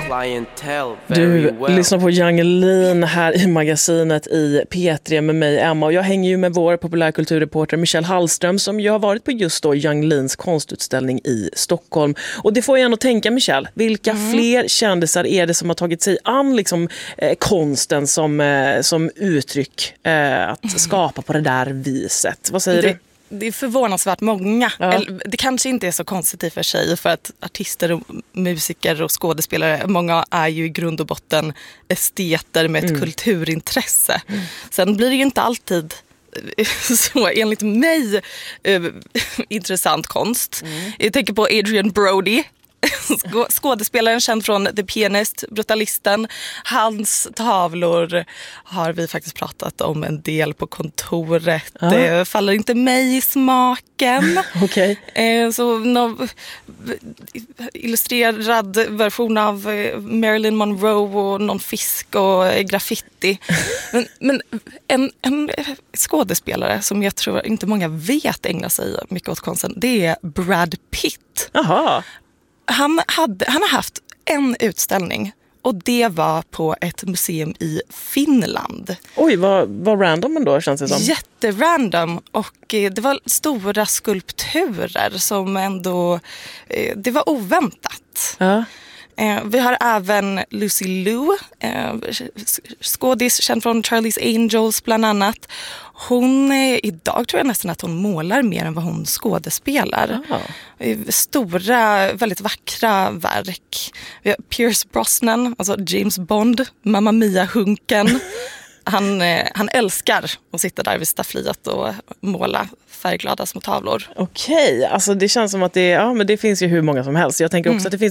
Du lyssnar på Yung Lean här i magasinet i P3 med mig, Emma. Och jag hänger ju med vår populärkulturreporter Michelle Hallström som ju har varit på just då Yung Leans konstutställning i Stockholm. Och det får jag ändå tänka, Michelle, vilka fler kändisar är det som har tagit sig an liksom, konsten som uttryck att skapa på det där viset? Vad säger du? Det är förvånansvärt många. Ja. Det kanske inte är så konstigt i och för sig, för att artister och musiker och skådespelare, många är ju i grund och botten esteter med ett kulturintresse. Sen blir det ju inte alltid så, enligt mig, intressant konst. Jag tänker på Adrian Brody, skådespelaren känd från The Pianist, Brutalisten. Hans tavlor har vi faktiskt pratat om en del på kontoret. Det faller inte mig i smaken. Okay. Så någon illustrerad version av Marilyn Monroe och någon fisk och graffiti. Men en skådespelare som jag tror inte många vet ägnar sig mycket åt konsten, det är Brad Pitt. Aha. Han har haft en utställning och det var på ett museum i Finland. Oj, vad random ändå känns det som. Jätterandom, och det var stora skulpturer som ändå, det var oväntat. Ja. Vi har även Lucy Liu, skådis känd från Charlie's Angels bland annat. Hon idag tror jag nästan att hon målar mer än vad hon skådespelar. Stora, väldigt vackra verk. Vi har Pierce Brosnan, alltså James Bond, Mamma Mia-hunken. Han älskar att sitta där vid staffliet och måla färgglada små tavlor. Okej, alltså det känns som att men det finns ju hur många som helst. Jag tänker också att det finns